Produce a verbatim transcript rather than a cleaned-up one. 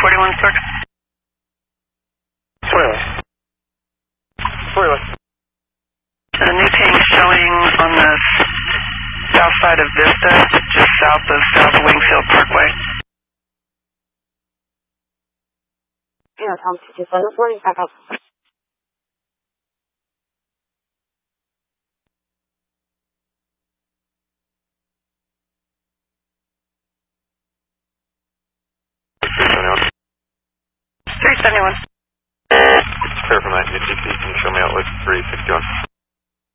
forty-one, sir. forty-one. forty-one. A new ping showing on the south side of Vista, just south of South Wingfield Parkway. Yeah, Tom, just send us warning back up. three seventy-one. It's clear from that. If you can show me outlet three sixty-one.